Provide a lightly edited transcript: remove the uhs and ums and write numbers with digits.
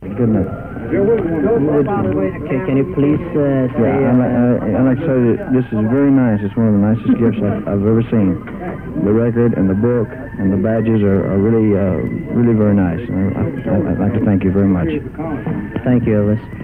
Good enough. Can you please say... I'd like to say that this is very nice. It's one of the nicest gifts I've ever seen. The record and the book and the badges are really very nice. I'd like to thank you very much. Thank you, Elvis.